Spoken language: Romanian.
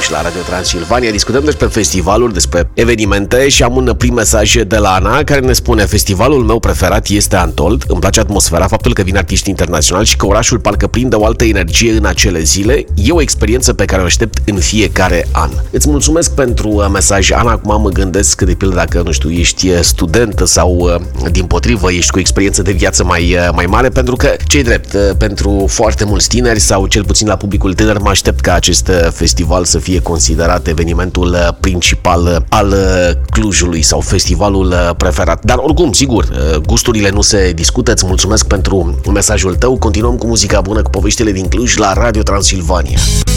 la Radio Transilvania. Discutăm despre festivaluri, despre evenimente și am un prim mesaj de la Ana care ne spune: festivalul meu preferat este Antold. Îmi place atmosfera, faptul că vin artiști internaționali și că orașul parcă prinde o altă energie în acele zile. E o experiență pe care o aștept în fiecare an. Îți mulțumesc pentru mesaj, Ana. Acum mă gândesc, de pildă, dacă, nu știu, ești studentă sau dimpotrivă, ești cu experiență de viață mai mare, pentru că, ce-i drept, pentru foarte mulți tineri sau cel puțin la publicul tânăr, mă aștept ca acest festival să fie considerat evenimentul principal al Clujului sau festivalul preferat. Dar oricum, sigur, gusturile nu se discută. Îți mulțumesc pentru mesajul tău. Continuăm cu muzica bună, cu poveștile din Cluj la Radio Transilvania.